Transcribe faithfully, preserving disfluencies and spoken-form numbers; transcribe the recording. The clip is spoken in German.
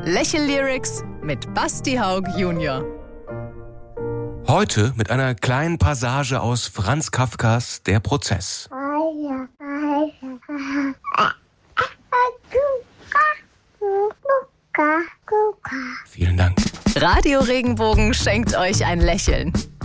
Lächel-Lyrics mit Basti Haug Junior Heute mit einer kleinen Passage aus Franz Kafkas Der Prozess. Vielen Dank. Radio Regenbogen schenkt euch ein Lächeln.